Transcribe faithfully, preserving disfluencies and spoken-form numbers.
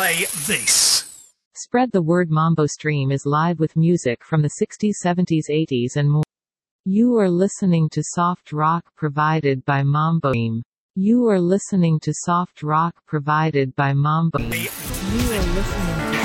play this. Spread the word. Mambo Stream is live with music from the sixties, seventies, eighties and more. You are listening to soft rock provided by Mambo Stream. You are listening to soft rock provided by Mambo Stream. You are listening to